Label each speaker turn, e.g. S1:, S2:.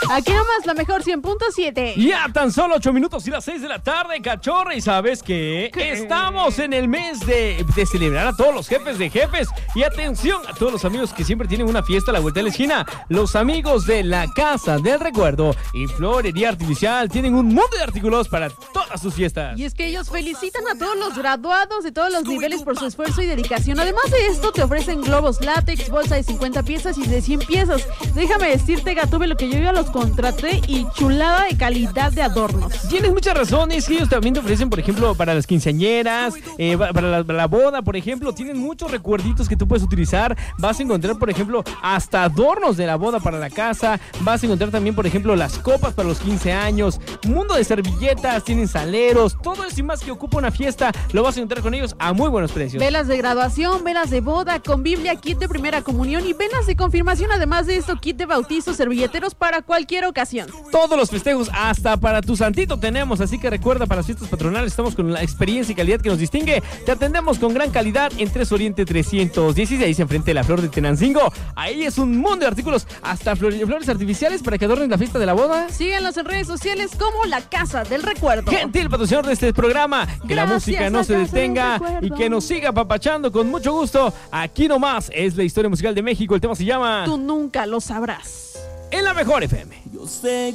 S1: Aquí nomás la mejor 100.7.
S2: Ya tan solo 8 minutos y las 6 de la tarde, cachorra. ¿Y sabes qué? Estamos en el mes de celebrar a todos los jefes de jefes. Y atención a todos los amigos que siempre tienen una fiesta a la vuelta de la esquina. Los amigos de la Casa del Recuerdo y Florería Artificial tienen un mundo de artículos para todas sus fiestas.
S1: Y es que ellos felicitan a todos los graduados de todos los niveles por su esfuerzo y dedicación. Además de esto, te ofrecen globos látex, bolsa de 50 piezas y de 100 piezas. Déjame decirte, Gatube, lo que yo ya los contraté y chulada de calidad de adornos.
S2: Tienes muchas razones, que ellos también te ofrecen, por ejemplo, para las quinceañeras, para la boda, por ejemplo, tienen muchos recuerditos que tú puedes utilizar. Vas a encontrar, por ejemplo, hasta adornos de la boda para la casa. Vas a encontrar también, por ejemplo, las copas para los 15 años, mundo de servilletas, tienen saleros, todo eso y más que ocupa una fiesta, lo vas a encontrar con ellos a muy buenos precios.
S1: Velas de graduación, velas de boda, con Biblia, kit de primera comunión y velas de confirmación. Además de esto, kit de bautizo, servilleteros para cualquier ocasión.
S2: Todos los festejos, hasta para tu santito tenemos, así que recuerda, para las fiestas patronales estamos con la experiencia y calidad que nos distingue. Te atendemos con gran calidad en 3 Oriente 316, enfrente de la Flor de Tenancingo. Ahí es un mundo de artículos, hasta flores artificiales para que adornen la fiesta de la boda.
S1: Síganlos en redes sociales como La Casa del Recuerdo.
S2: Gentil patrocinador de este programa, que la música no se detenga y que nos siga papachando con mucho gusto. Aquí nomás es la historia musical de México, el tema se llama
S1: Tú nunca lo sabrás.
S2: En la Mejor FM.
S3: Yo sé